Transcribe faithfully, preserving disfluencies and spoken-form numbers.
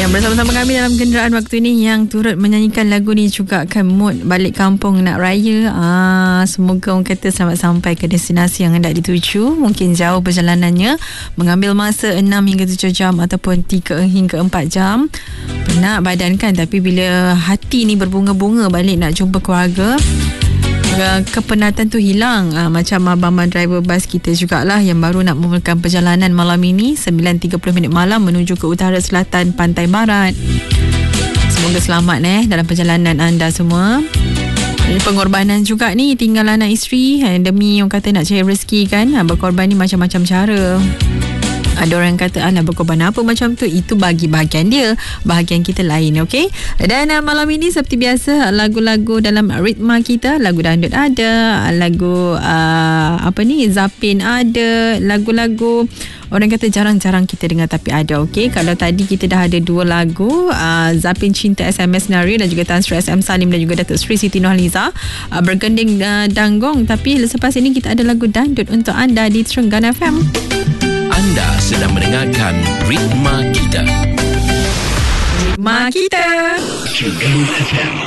Yang bersama-sama kami dalam kenderaan waktu ini yang turut menyanyikan lagu ni juga kan mood balik kampung nak raya. Ah, semoga orang kata selamat sampai ke destinasi yang hendak dituju. Mungkin jauh perjalanannya, mengambil masa enam hingga tujuh jam ataupun tiga hingga empat jam. Penat badan kan, tapi bila hati ni berbunga-bunga balik nak jumpa keluarga, kepenatan tu hilang. ha, Macam abang-abang driver bas kita jugalah yang baru nak memulakan perjalanan malam ini sembilan tiga puluh minit malam menuju ke utara selatan pantai barat. Semoga selamat eh dalam perjalanan anda semua. Pengorbanan juga ni, tinggal anak isteri eh, demi orang kata nak cari rezeki kan. ha, Berkorban ni macam-macam cara. Ada orang kata alah berkorban apa macam tu, itu bagi bahagian dia, bahagian kita lain. Okey. Dan uh, malam ini seperti biasa lagu-lagu dalam ritma kita, lagu dangdut ada, lagu uh, apa ni Zapin ada, lagu-lagu orang kata jarang-jarang kita dengar tapi ada. Okey. Kalau tadi kita dah ada dua lagu, uh, Zapin Cinta S M S Nari dan juga Tan Sri S M Salim dan juga Datuk Sri Siti Nurhaliza uh, bergending uh, danggong. Tapi selepas ini kita ada lagu dangdut untuk anda di Terengganu F M. Anda sedang mendengarkan Ritma Kita. Ritma Kita.